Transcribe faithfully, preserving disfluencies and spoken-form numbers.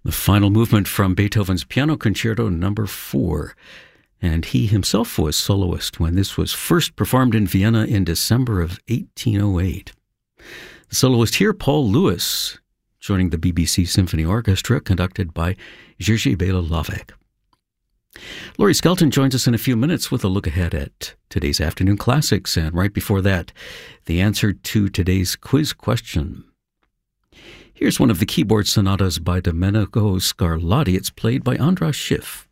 The final movement from Beethoven's Piano Concerto number four. And he himself was soloist when this was first performed in Vienna in December of eighteen oh eight. The soloist here, Paul Lewis, joining the B B C Symphony Orchestra, conducted by Jerzy Bela-Lovek. Laurie Skelton joins us in a few minutes with a look ahead at today's afternoon classics, and right before that, the answer to today's quiz question. Here's one of the keyboard sonatas by Domenico Scarlatti. It's played by Andras Schiff.